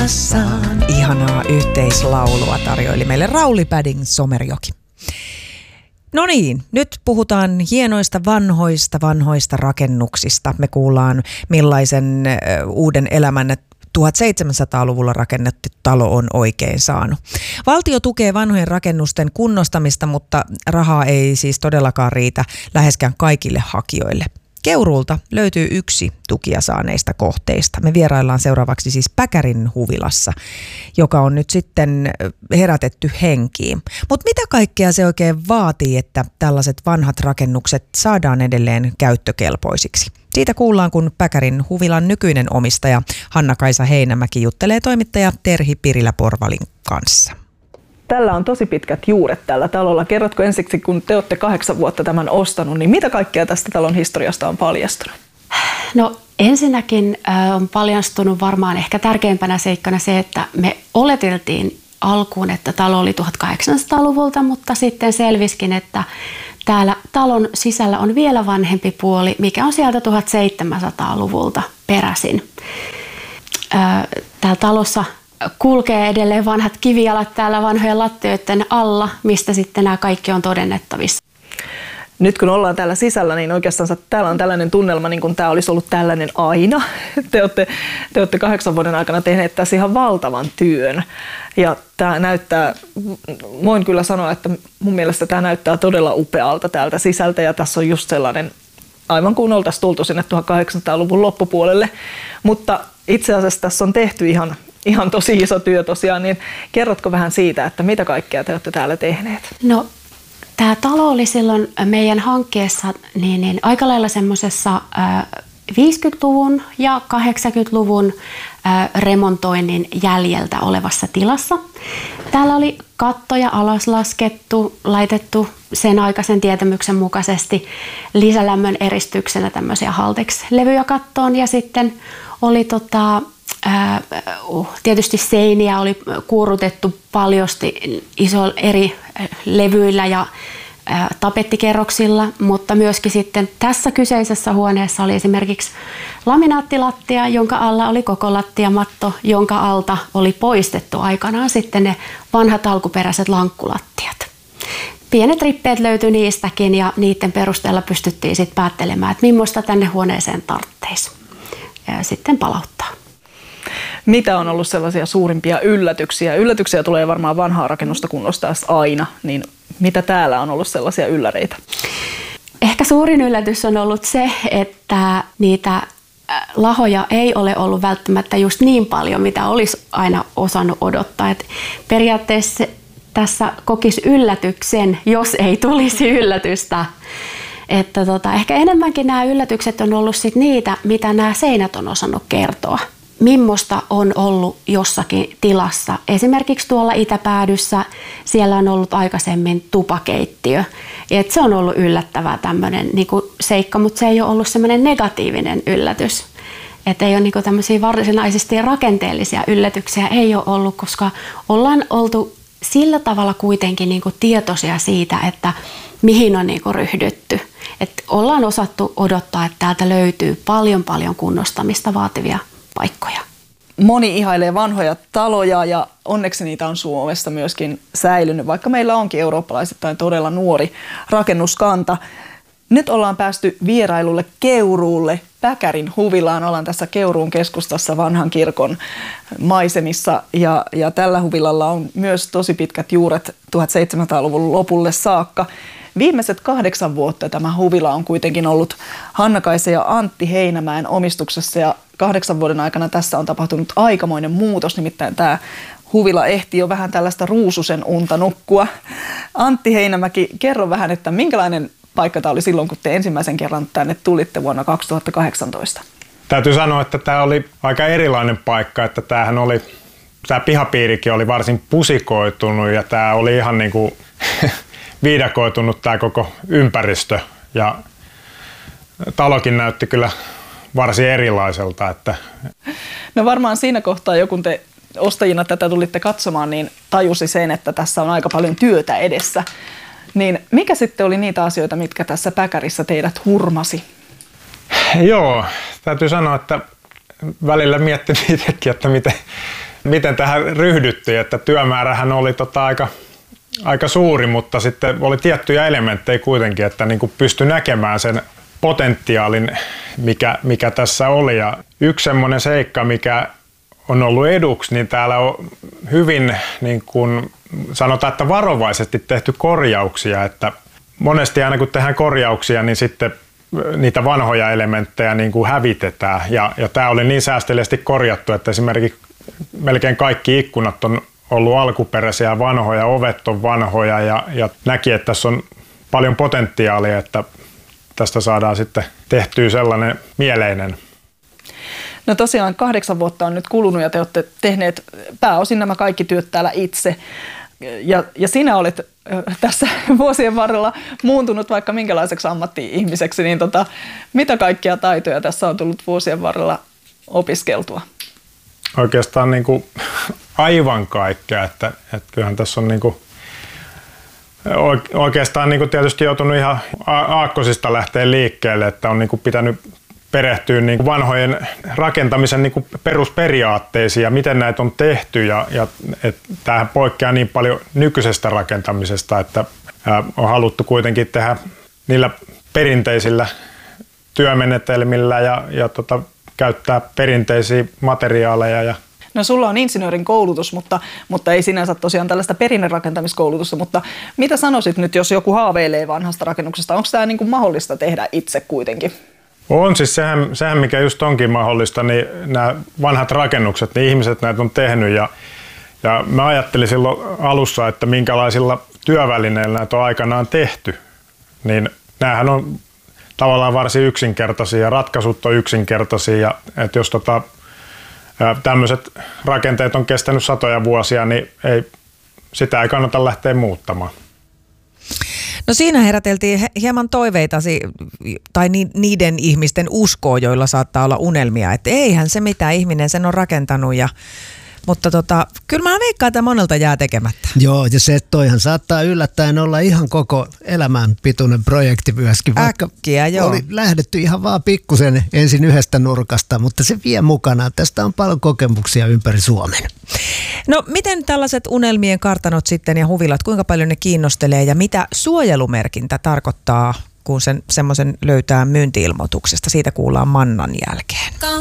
ilmassaan. Ihanaa yhteislaulua tarjoili meille Rauli Padding Somerjoki. No niin, nyt puhutaan hienoista vanhoista rakennuksista. Me kuullaan millaisen uuden elämän 1700-luvulla rakennettu talo on oikein saanut. Valtio tukee vanhojen rakennusten kunnostamista, mutta rahaa ei siis todellakaan riitä läheskään kaikille hakijoille. Keuruulta löytyy yksi tukia saaneista kohteista. Me vieraillaan seuraavaksi siis Päkärin huvilassa, joka on nyt sitten herätetty henkiin. Mutta mitä kaikkea se oikein vaatii, että tällaiset vanhat rakennukset saadaan edelleen käyttökelpoisiksi? Siitä kuullaan, kun Päkärin huvilan nykyinen omistaja Hanna-Kaisa Heinämäki juttelee toimittaja Terhi Pirilä-Porvalin kanssa. Tällä on tosi pitkät juuret tällä talolla. Kerrotko ensiksi, kun te olette 8 vuotta tämän ostanut, niin mitä kaikkea tästä talon historiasta on paljastunut? No ensinnäkin on paljastunut varmaan ehkä tärkeimpänä seikkana se, että me oleteltiin alkuun, että talo oli 1800-luvulta, mutta sitten selviskin, että täällä talon sisällä on vielä vanhempi puoli, mikä on sieltä 1700-luvulta peräisin. Täällä talossa kulkee edelleen vanhat kivijalat täällä vanhojen lattioiden alla, mistä sitten nämä kaikki on todennettavissa. Nyt kun ollaan täällä sisällä, niin oikeastaan täällä on tällainen tunnelma, niin kuin tämä olisi ollut tällainen aina. Te olette 8 vuoden aikana tehneet tässä ihan valtavan työn. Ja tämä näyttää, voin kyllä sanoa, että mun mielestä tämä näyttää todella upealta täältä sisältä. Ja tässä on just sellainen, aivan kuin oltaisiin tultu sinne 1800-luvun loppupuolelle. Mutta itse asiassa tässä on tehty ihan tosi iso työ tosiaan, niin kerrotko vähän siitä, että mitä kaikkea te olette täällä tehneet? No, tämä talo oli silloin meidän hankkeessa niin aika lailla semmoisessa 50-luvun ja 80-luvun remontoinnin jäljeltä olevassa tilassa. Täällä oli kattoja alas laskettu, laitettu sen aikaisen tietämyksen mukaisesti lisälämmön eristyksenä tämmöisiä Haltex-levyjä kattoon ja sitten oli tietysti seiniä oli kuurutettu paljosti isoilla eri levyillä ja tapettikerroksilla, mutta myöskin sitten tässä kyseisessä huoneessa oli esimerkiksi laminaattilattia, jonka alla oli koko lattiamatto, jonka alta oli poistettu aikanaan sitten ne vanhat alkuperäiset lankkulattiat. Pienet rippeet löytyi niistäkin ja niiden perusteella pystyttiin sitten päättelemään, että millaista tänne huoneeseen tarvitsisi ja sitten palauttaa. Mitä on ollut sellaisia suurimpia yllätyksiä? Yllätyksiä tulee varmaan vanhaa rakennusta kunnostaessa aina, niin mitä täällä on ollut sellaisia ylläreitä? Ehkä suurin yllätys on ollut se, että niitä lahoja ei ole ollut välttämättä just niin paljon, mitä olisi aina osannut odottaa. Et periaatteessa tässä kokisi yllätyksen, jos ei tulisi yllätystä. Että ehkä enemmänkin nämä yllätykset on ollut sit niitä, mitä nämä seinät on osannut kertoa. Mimmosta on ollut jossakin tilassa. Esimerkiksi tuolla itäpäädyssä siellä on ollut aikaisemmin tupakeittiö. Et se on ollut yllättävää tämmöinen seikka, mutta se ei ole ollut semmoinen negatiivinen yllätys. Että ei ole tämmöisiä varsinaisesti rakenteellisia yllätyksiä ei ole ollut, koska ollaan oltu sillä tavalla kuitenkin tietoisia siitä, että mihin on ryhdytty. Että ollaan osattu odottaa, että täältä löytyy paljon kunnostamista vaativia paikkoja. Moni ihailee vanhoja taloja ja onneksi niitä on Suomessa myöskin säilynyt, vaikka meillä onkin eurooppalaisittain todella nuori rakennuskanta. Nyt ollaan päästy vierailulle Keuruulle, Päkärin huvilaan. Ollaan tässä Keuruun keskustassa vanhan kirkon maisemissa ja tällä huvilalla on myös tosi pitkät juuret 1700-luvun lopulle saakka. Viimeiset 8 vuotta tämä huvila on kuitenkin ollut Hanna-Kaisa ja Antti Heinämäen omistuksessa ja 8 vuoden aikana tässä on tapahtunut aikamoinen muutos, nimittäin tämä huvila ehti jo vähän tällaista ruususen unta nukkua. Antti Heinämäki, kerro vähän, että minkälainen paikka tämä oli silloin, kun te ensimmäisen kerran tänne tulitte vuonna 2018? Täytyy sanoa, että tämä oli aika erilainen paikka, että tämä pihapiirikin oli varsin pusikoitunut ja tämä oli ihan niin kuin viidakoitunut tämä koko ympäristö ja talokin näytti kyllä varsin erilaiselta. Että No varmaan siinä kohtaa jo kun te ostajina tätä tulitte katsomaan, niin tajusi sen, että tässä on aika paljon työtä edessä. Niin mikä sitten oli niitä asioita, mitkä tässä Päkärissä teidät hurmasi? Joo, täytyy sanoa, että välillä miettii itsekin, että miten tähän ryhdyttiin, että työmäärähän oli aika suuri, mutta sitten oli tiettyjä elementtejä kuitenkin, että niin kuin pystyi näkemään sen potentiaalin, mikä tässä oli. Ja yksi semmoinen seikka, mikä on ollut eduksi, niin täällä on hyvin, niin kuin sanotaan, että varovaisesti tehty korjauksia, että monesti aina kun tehdään korjauksia, niin sitten niitä vanhoja elementtejä niin kuin hävitetään. Ja tämä oli niin säästeliästi korjattu, että esimerkiksi melkein kaikki ikkunat on ollut alkuperäisiä vanhoja, ovet on vanhoja ja näki, että tässä on paljon potentiaalia, että tästä saadaan sitten tehtyä sellainen mieleinen. No tosiaan 8 vuotta on nyt kulunut ja te olette tehneet pääosin nämä kaikki työt täällä itse. Ja sinä olet tässä vuosien varrella muuntunut vaikka minkälaiseksi ammatti-ihmiseksi, niin mitä kaikkia taitoja tässä on tullut vuosien varrella opiskeltua? Oikeastaan niin kuin aivan kaikkea, että kyllähän tässä on niin kuin oikeastaan niin kuin tietysti joutunut ihan aakkosista lähteä liikkeelle, että on niin kuin pitänyt perehtyä niin kuin vanhojen rakentamisen niin kuin perusperiaatteisiin ja miten näitä on tehty. Ja tämähän poikkeaa niin paljon nykyisestä rakentamisesta, että on haluttu kuitenkin tehdä niillä perinteisillä työmenetelmillä ja käyttää perinteisiä materiaaleja. No sulla on insinöörin koulutus, mutta ei sinänsä tosiaan tällaista perinnerakentamiskoulutusta, mutta mitä sanoisit nyt, jos joku haaveilee vanhasta rakennuksesta? Onko tämä niin kuin mahdollista tehdä itse kuitenkin? On siis sehän mikä just onkin mahdollista, niin nämä vanhat rakennukset, niin ihmiset näitä on tehnyt ja mä ajattelin silloin alussa, että minkälaisilla työvälineillä näitä on aikanaan tehty, niin näähän on tavallaan varsin yksinkertaisia ja ratkaisut on yksinkertaisia ja että jos tämmöiset rakenteet on kestänyt satoja vuosia, niin sitä ei kannata lähteä muuttamaan. No siinä heräteltiin hieman toiveitasi tai niiden ihmisten uskoa, joilla saattaa olla unelmia, että eihän se mitään, ihminen sen on rakentanut mutta kyllä mä veikkaan, että monelta jää tekemättä. Joo, ja se toihan saattaa yllättäen olla ihan koko elämän pituinen projekti myöskin. Vaikka äkkiä, joo. Oli lähdetty ihan vaan pikkusen ensin yhdestä nurkasta, mutta se vie mukanaan. Tästä on paljon kokemuksia ympäri Suomen. No miten tällaiset unelmien kartanot sitten ja huvilat, kuinka paljon ne kiinnostelee ja mitä suojelumerkintä tarkoittaa, kun semmoisen löytää myynti-ilmoituksesta? Siitä kuullaan Mannan jälkeen.